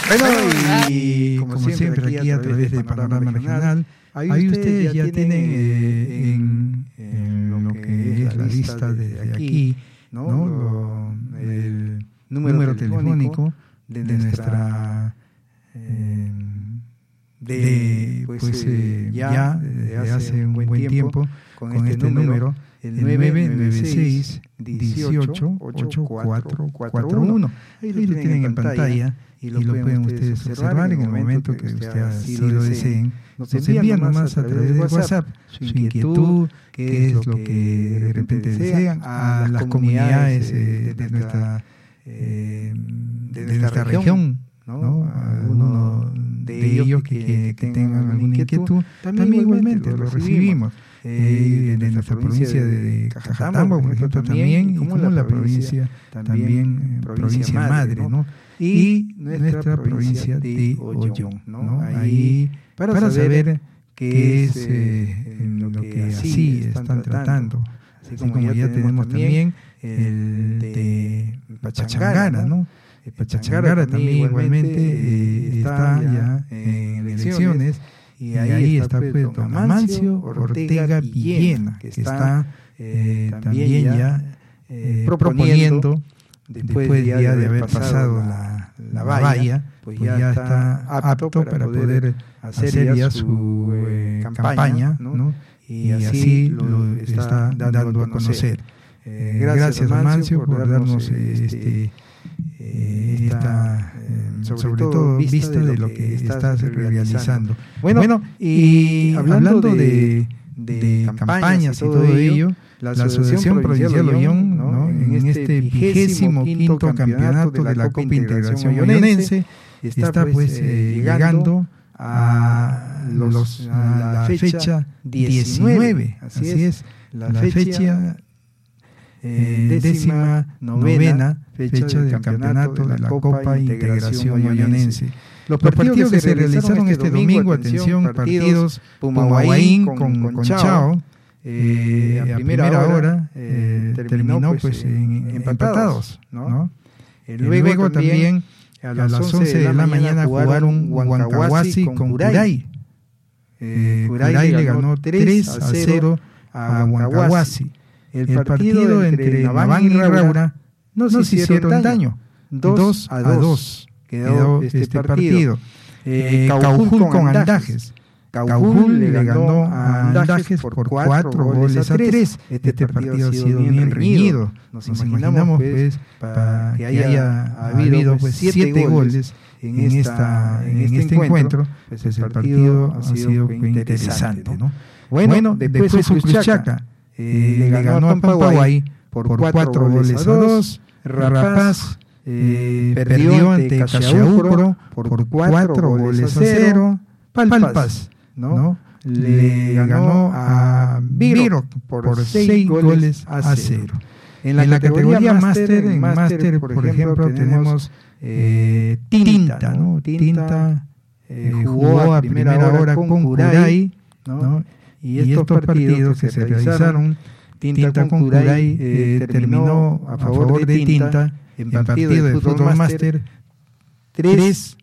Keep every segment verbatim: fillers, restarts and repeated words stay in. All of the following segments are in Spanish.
Bueno, y como, como siempre, siempre aquí a través de Panorama Regional, ahí ustedes, ustedes ya tienen eh, en, en lo que es la lista desde aquí, ¿no? Lo, el número, número telefónico de, de nuestra... Eh, de, pues, pues eh, ya desde hace un buen tiempo, con, con este número, el nueve nueve seis, uno ocho, ocho cuatro cuatro uno. Ahí lo tienen en pantalla y lo, y lo pueden ustedes observar en el momento que usted así lo deseen. Nos envían nomás a través de WhatsApp su inquietud, qué es lo que de repente desean, a las comunidades eh, de nuestra eh, de nuestra región, ¿no? Alguno de ellos que, que, que tengan alguna inquietud, también, también igualmente lo recibimos. Eh, de nuestra provincia de Cajatambo, por ejemplo, también, y como la provincia, también provincia madre, ¿no? Y nuestra provincia de Ollón, ¿no? Ahí, para saber qué es eh, lo que así están tratando. Así como ya tenemos también el de Pachangara, ¿no? Pachangara también igualmente eh, está ya en elecciones. Y ahí, y ahí está, está pues don Amancio Ortega Villena, que está eh, también ya eh, proponiendo, después, después ya de haber pasado la, la valla, pues ya, ya está apto para poder hacer ya su eh, campaña, ¿no? Y así lo está dando a conocer. Eh, gracias, Amancio, por darnos este... Eh, esta, eh, sobre, sobre todo vista de lo que estás realizando. Bueno, bueno y hablando de, de, de campañas y todo ello, la Asociación Provincial Ollón, ¿no? en este vigésimo quinto campeonato de la Copa Integración Ollonense, está pues eh, llegando a, los, a la fecha diecinueve, así es, la fecha Eh, décima novena fecha, fecha del campeonato de la Copa Integración Ollonense. Los partidos que se realizaron este domingo, atención, partidos Pumahuaín con Conchao, eh, a primera hora eh, terminó pues en, empatados, ¿no? Eh, luego, luego también a las once de la mañana jugaron Huancahuasi con Curay. Eh, Curay le ganó tres a cero a Huancahuasi. El, el partido, partido entre Naván y Raura no se hicieron daño. daño. Dos a dos quedó este, este partido. Eh, Caujul con Andajes. Caujul le ganó a Andajes por cuatro goles a tres. Este, este partido ha sido bien reñido. Nos, Nos imaginamos pues para que haya habido pues siete goles en, esta, en este, este encuentro. Pues el partido ha sido muy interesante, ¿no? Bueno, bueno después, después Ucruchaca Eh, le ganó, ganó a Pampaguay por, por cuatro goles a dos. Rapaz eh, perdió ante Cachiaupro por, por cuatro goles a cero. Palpas, ¿no? ¿no? Le ganó a Viroc por, por seis goles a cero. En la, en la categoría máster, en máster, por, por ejemplo, tenemos eh, Tinta, ¿no? Tinta eh, jugó a primera hora con Curay, ¿no? Y estos, y estos partidos que se realizaron, Tinta, Tinta con Curay eh, terminó a favor de Tinta en partido de fútbol máster tres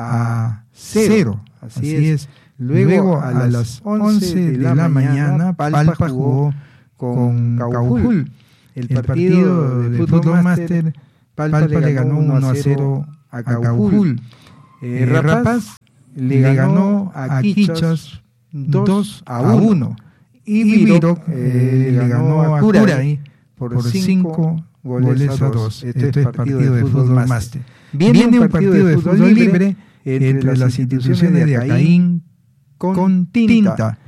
a cero. Así es. Luego a las once de la mañana Palpa jugó con Caujul. El partido de fútbol máster, Palpa le ganó uno a cero a Caujul. Eh, Rapaz le ganó a Quichas dos a uno. Y Viroc eh, le ganó a Curay por cinco goles a dos. Este es partido de fútbol máster. Viene un partido de fútbol libre entre las instituciones de Acaín con Tinta.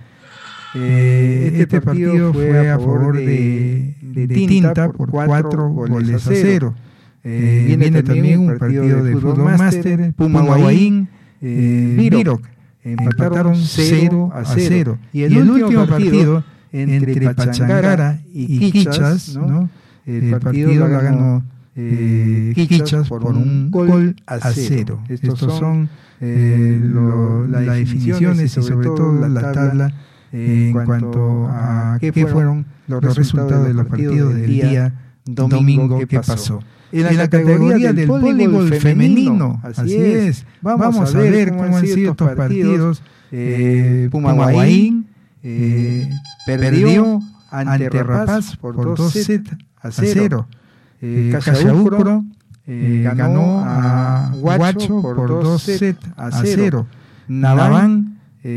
Eh, este partido fue a favor de, de Tinta por cuatro goles a cero. Eh, viene también un partido de fútbol máster, Pumahuaín, eh, Viroc. Empataron cero a cero. Y el, y el último partido entre Pachangara y Quichas, ¿no? El partido lo ganó eh, Quichas por un gol a cero. Estos son eh, lo, las definiciones y sobre todo la tabla en cuanto a qué fueron los resultados de los partidos del día domingo que pasó. en la, en la categoría del voleibol femenino. Así, así es. es. Vamos, Vamos a ver cómo han sido estos partidos. Eh, Pumahuaín eh, perdió ante Rapaz por dos sets a cero. Eh, Cachaucro eh, ganó a Huacho por dos sets a cero. Naván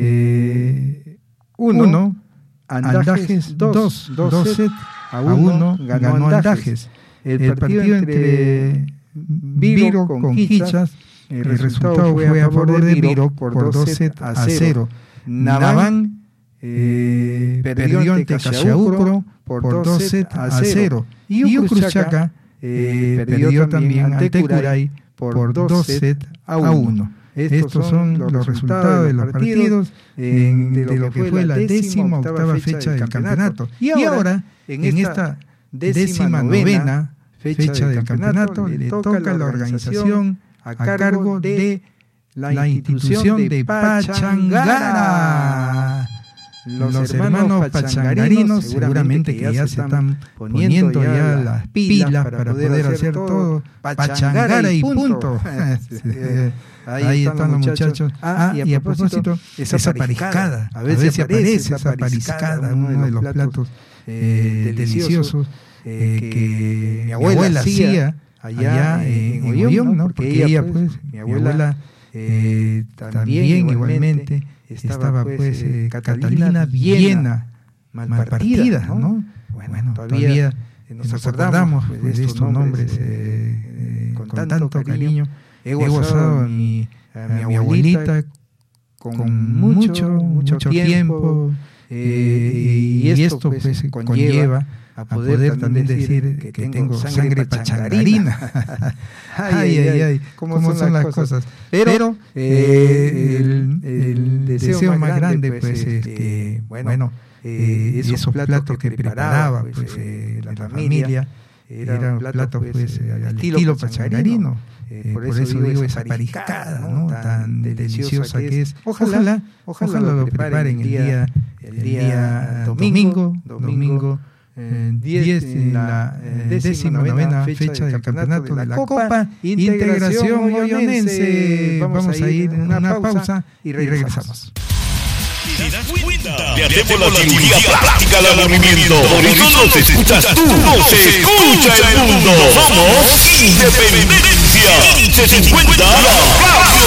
eh, uno, Andajes dos, dos sets a uno ganó Andajes. El, el partido entre Viro con Quichas, el resultado fue a favor de Viro por dos sets a cero. Naván eh, perdió ante Cachaucro por dos sets a cero. Y Ucruchaca eh, perdió también ante Curay por dos sets a uno. Estos son los resultados de los partidos en, de lo que fue la décima octava fecha del campeonato. Y ahora, en esta décima novena fecha del campeonato, le toca a la organización a cargo de la institución de Pachangara. Los, los hermanos pachangarinos seguramente que ya se están poniendo ya las pilas para poder hacer todo Pachangara y punto. Ahí, Ahí están los muchachos. Ah, y a, y a propósito, esa, esa pariscada, a veces, a veces aparece esa pariscada, uno de los platos eh, deliciosos eh, que mi abuela hacía allá en Ollón, ¿no? Porque ella, pues, mi abuela eh, también igualmente estaba, pues, eh, Catalina Viena, malpartida, ¿no? Bueno, todavía nos acordamos pues, de estos nombres eh, eh, con tanto cariño. He gozado a mi, a mi, a mi abuelita con, con mucho, mucho tiempo, eh, y esto pues, pues conlleva a poder, a poder también decir que, que tengo sangre pachangarina. Ay, ay, ay, cómo, cómo son las cosas. Pero, Pero eh, el, el deseo, deseo más grande, pues, pues este, bueno, eh, esos, esos platos que preparaba pues, pues, eh, la, la familia, eran platos pues, al estilo, estilo pachangarino. Eh, por, por eso digo esa pariscada, ¿no? Tan, tan deliciosa que es. Ojalá, ojalá, ojalá lo preparen el día, el día domingo, domingo eh, diez, en la eh, décima novena fecha del campeonato de la Copa Integración Ollonense. Vamos a ir en una pausa y regresamos. ¿Te das cuenta? Te hacemos la cirugía plástica del movimiento. Por eso nos escuchas tú, nos escucha el mundo. Somos Independencia quince cincuenta.